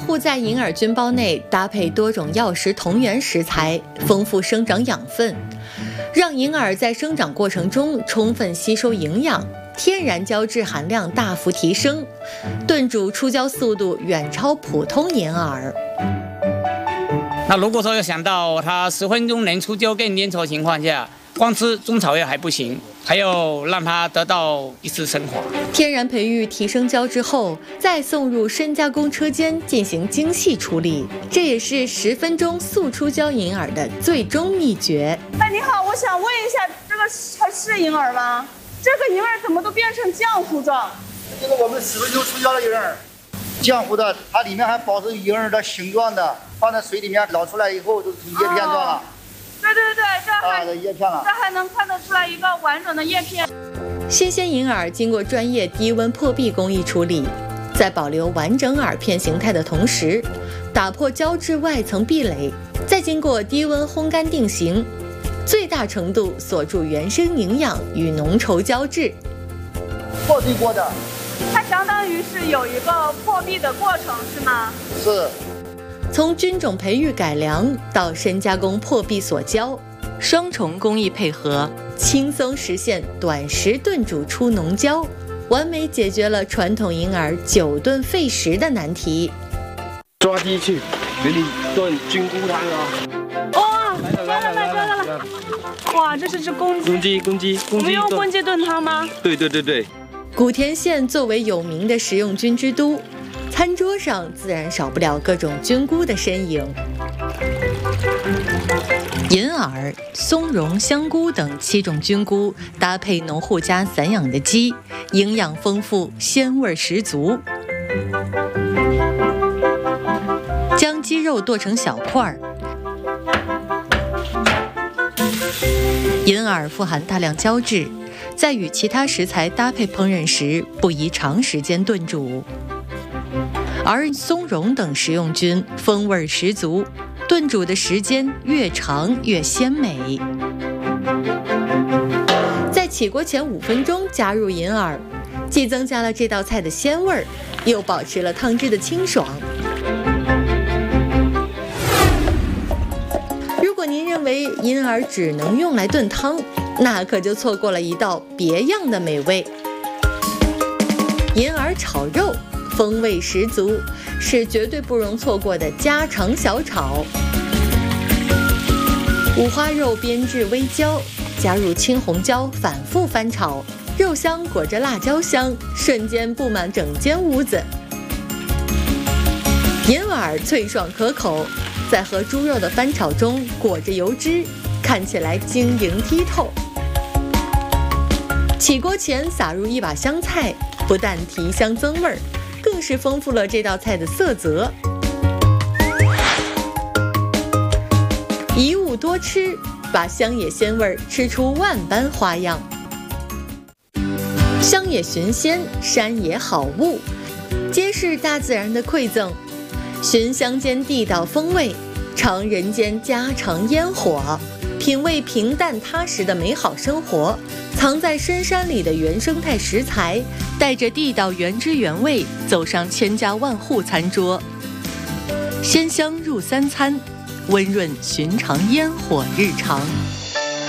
户在银耳菌包内搭配多种药食同源食材，丰富生长养分，让银耳在生长过程中充分吸收营养，天然胶质含量大幅提升，炖煮出胶速度远超普通银耳。 那如果说要想到它10分钟能出胶更粘稠情况下，光吃中草药还不行，还要让它得到一丝升华。 天然培育提升胶质后，再送入深加工车间进行精细处理，这也是10分钟速出胶银耳的最终秘诀。 哎，你好，我想问一下，这个它是银耳吗？这个银耳怎么都变成浆糊状？ 这个我们10分钟出胶的银耳，浆糊的，它里面还保持银耳的形状的，放在水里面捞出来以后都是叶片状了。 对，这叶片了， 这还能看得出来一个完整的叶片。 新鲜银耳经过专业低温破壁工艺处理，在保留完整耳片形态的同时，打破胶质外层壁垒，再经过低温烘干定型，最大程度锁住原生营养与浓稠胶质。 破壁过的， 它相当于是有一个破壁的过程，是吗？ 是。 从菌种培育改良到深加工破壁锁胶，双重工艺配合，轻松实现短时炖煮出浓胶，完美解决了传统银耳久炖费时的难题。 抓鸡去，给你炖菌菇汤啊！ 哇，抓到了！哇，这是只公鸡。 公鸡。 我们用公鸡炖汤吗？ 对。 古田县作为有名的食用菌之都，餐桌上自然少不了各种菌菇的身影。银耳、松茸、香菇等7种菌菇搭配农户家散养的鸡，营养丰富，鲜味十足。将鸡肉剁成小块儿。银耳富含大量胶质，在与其他食材搭配烹饪时，不宜长时间炖煮。而松茸等食用菌风味十足，炖煮的时间越长越鲜美。在起锅前5分钟加入银耳，既增加了这道菜的鲜味，又保持了汤汁的清爽。如果您认为银耳只能用来炖汤，那可就错过了一道别样的美味。银耳炒肉风味十足，是绝对不容错过的家常小炒。五花肉煸至微焦，加入青红椒，反复翻炒，肉香裹着辣椒香，瞬间布满整间屋子。银耳脆爽可口，在和猪肉的翻炒中裹着油脂，看起来晶莹剔透。起锅前撒入一把香菜，不但提香增味儿，更是丰富了这道菜的色泽。一物多吃，把乡野鲜味吃出万般花样。乡野寻鲜，山野好物，皆是大自然的馈赠。寻乡间地道风味，尝人间家常烟火，品味平淡踏实的美好生活。藏在深山里的原生态食材，带着地道原汁原味走上千家万户餐桌。鲜香入3餐，温润寻常烟火日常。